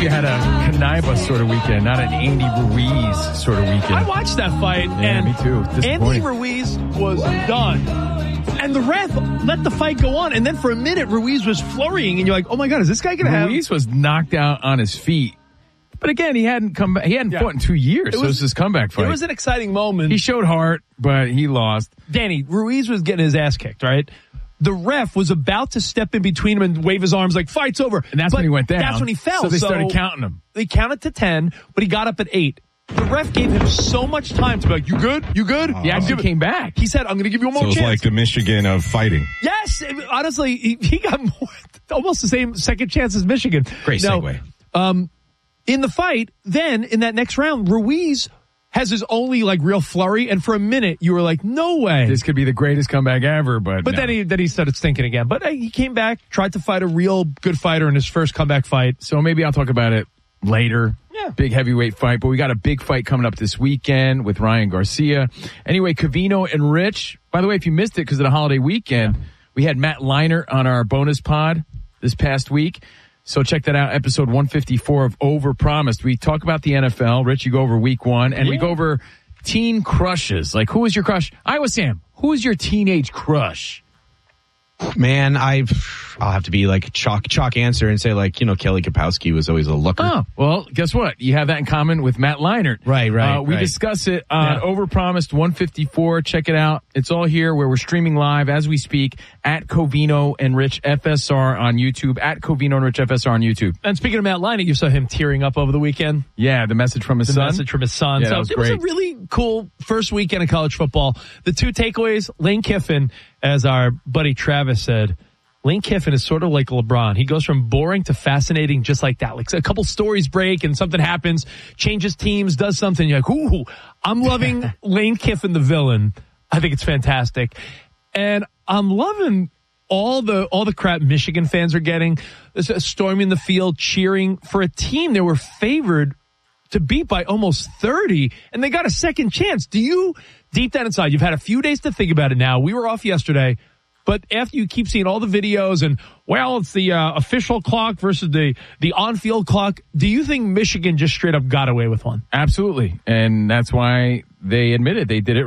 you had a Kanaiba sort of weekend, not an Andy Ruiz sort of weekend. I watched that fight, and me too. Andy Ruiz was done. And the ref let the fight go on, and then for a minute, Ruiz was flurrying, and you're like, oh my God, is this guy going to have... Ruiz was knocked out on his feet. But again, he hadn't come back. He hadn't fought in 2 years, so it was his comeback fight. It was an exciting moment. He showed heart, but he lost. Danny, Ruiz was getting his ass kicked, right? The ref was about to step in between him and wave his arms like, fight's over. And that's when he went down. That's when he fell. So they started counting him. They counted to 10, but he got up at 8. The ref gave him so much time to be like, you good? You good? He actually came back. He said, I'm going to give you one more chance. So it was like the Michigan of fighting. Yes. Honestly, he got almost the same second chance as Michigan. Great segue. In the fight, then, in that next round, Ruiz has his only, real flurry, and for a minute, you were like, no way. This could be the greatest comeback ever, but no. then he started stinking again. But he came back, tried to fight a real good fighter in his first comeback fight. So maybe I'll talk about it later. Yeah. Big heavyweight fight, but we got a big fight coming up this weekend with Ryan Garcia. Anyway, Covino and Rich, by the way, if you missed it because of the holiday weekend, we had Matt Leinart on our bonus pod this past week. So check that out, episode 154 of Overpromised. We talk about the NFL. Rich, you go over week 1, and we go over teen crushes. Like, who was your crush? Iowa Sam, who was your teenage crush? Man, I'll have to be chalk answer and say Kelly Kapowski was always a looker. Oh, well, guess what? You have that in common with Matt Leinart. Right. We discuss it on Overpromised 154. Check it out. It's all here where we're streaming live as we speak at Covino and Rich FSR on YouTube, at Covino and Rich FSR on YouTube. And speaking of Matt Leinart, you saw him tearing up over the weekend. Yeah, the message from his son. Yeah, so that was it great. was a really cool first weekend of college football. The two takeaways, Lane Kiffin, as our buddy Travis said, Lane Kiffin is sort of like LeBron. He goes from boring to fascinating just like that. Like a couple stories break and something happens, changes teams, does something. You're like, ooh, I'm loving Lane Kiffin, the villain. I think it's fantastic. And I'm loving all the crap Michigan fans are getting. There's storming the field, cheering for a team they were favored to beat by almost 30, and they got a second chance. Do you, deep down inside, you've had a few days to think about it now. We were off yesterday, but after you keep seeing all the videos and, it's the official clock versus the on-field clock, do you think Michigan just straight up got away with one? Absolutely, and that's why they admitted they did it